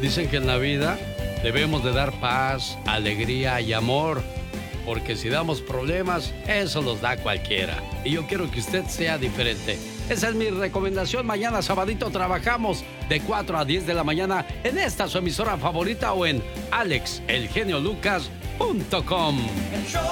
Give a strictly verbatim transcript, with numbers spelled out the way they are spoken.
Dicen que en la vida debemos de dar paz, alegría y amor, porque si damos problemas, eso los da cualquiera. Y yo quiero que usted sea diferente. Esa es mi recomendación. Mañana sabadito trabajamos de cuatro a diez de la mañana en esta su emisora favorita o en alex el genio lucas punto com. El show